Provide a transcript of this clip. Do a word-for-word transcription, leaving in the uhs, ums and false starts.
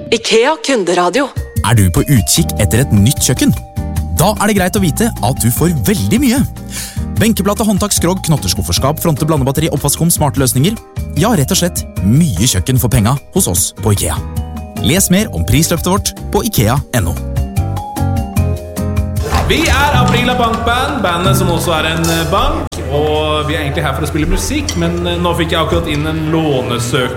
IKEA kunderadio. Er du på utkikk etter et nytt kjøkken? Da er det greit å vite at du får veldig mye. Benkeplate, håndtak, skrog, knotterskufferskap, fronte, blandebatteri, oppvaskom, smarte løsninger. Ja, rett og slett mye kjøkken for penga hos oss på IKEA. Les mer om prisløftet vårt på ikea punktum no. Vi er Aprila Bankband, bandet som også er en bank. Og vi er egentlig her for å spille musikk, men nå fikk jeg akkurat inn en lånesøknad